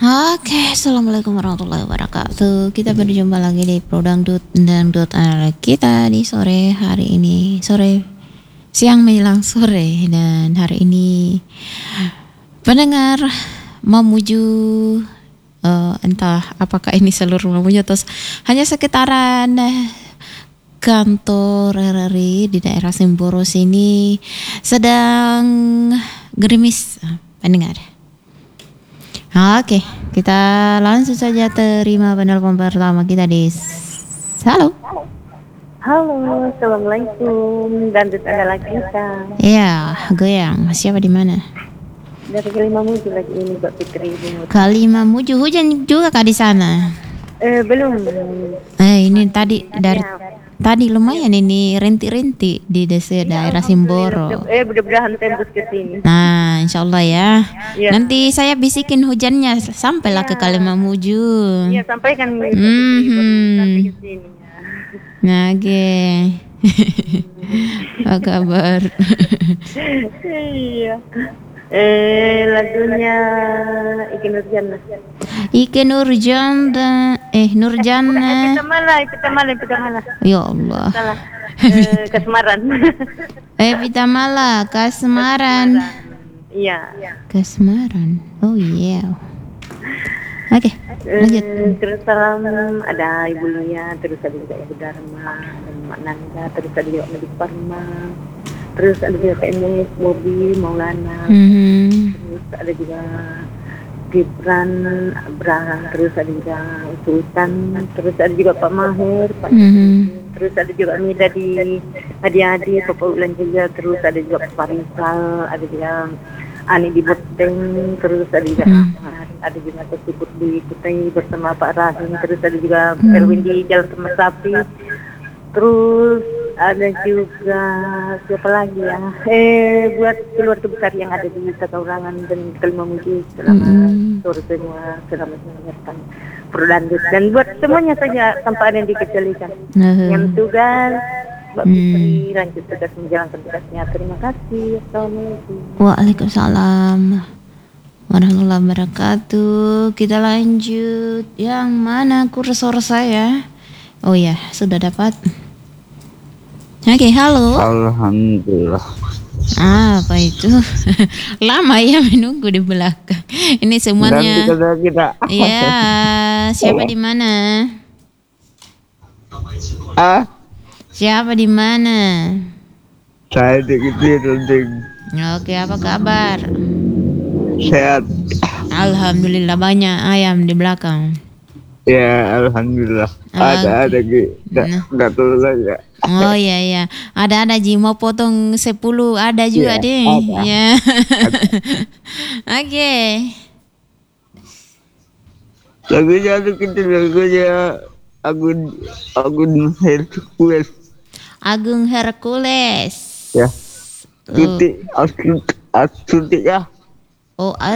Oke, assalamualaikum warahmatullahi wabarakatuh. Kita berjumpa lagi di Pro Dangdut Dangdut ala kita di sore hari ini, siang menjelang sore, dan hari ini pendengar memuju entah apakah ini seluruh memuju atau hanya sekitaran kantor RRI di daerah Simboro sini sedang gerimis pendengar. Oke, kita langsung saja terima penelpon pertama kita di halo. Halo, assalamualaikum. Dangdut adalah kita. Ya, goyang. Siapa di mana? Dari Kalimamuju lagi ini, Mbak Fitri. Kalimamuju, hujan juga kah di sana? Belum. Ini tadi lumayan ini rintik-rintik di daerah Simboro. Mudah-mudahan tembus ke sini. Nah, insya Allah ya. Ya. Nanti saya bisikin hujannya sampailah ke Kalimamuju. Iya, sampaikan Mbak Mhm. Fitri sampai ke sini. Nah, apa kabar? Iya. Lagunya Iki Nurjana. Ike Nurjana, Nurjana. Pita Mala. Ya Allah. Salah. Kasemaran. Pitamala, Kasemaran. Iya. Kasemaran. Oh iya. Oke, lanjut. Terus salam ada Ibu Luya, terus ada juga Ibu Dharma dan Mak Nanda, terus ada juga Nabi Parma, terus ada juga PNS Bobi Maulana, terus ada juga Gibran Abraham, terus ada juga Sultan, terus ada juga Pak Mahir, Pak terus ada juga Mida di Hadi, Bapak Ulan juga, terus ada juga Pak Rizal, ada juga Ani di Boteng, terus ada juga ada juga tersebut di Kutai bersama Pak Rahim, terus ada juga Erwin di Jalan Teman Sapi, terus ada juga siapa lagi ya, buat keluarga besar yang ada di Takaurangan dan Kalimamuju, selamat sore semua, selamat mendengarkan Pro Dangdut, dan buat semuanya saja tanpa ada yang dikecualikan. Yang tugas Mbak Fitri lanjut tugas menjalankan tugasnya. Terima kasih. Assalamualaikum. Waalaikumsalam warahmatullahi wabarakatuh. Kita lanjut. Yang mana kursor saya? Oh ya, sudah dapat. Oke, halo. Alhamdulillah. Apa itu? Lama ya menunggu di belakang. Ini semuanya. Kita. Ya, siapa di mana? Siapa di mana? Saya tidur. Oke, apa kabar? Sehat. Alhamdulillah, banyak ayam di belakang. Ya, alhamdulillah. Ada nggak tahu saja. Oh iya. Ada Ji mau potong 10 ada juga Ya, deh. ada. Ya. Oke. Lagunya Agun Hercules. Agung Hercules. Ya. Tuti ya. Oh,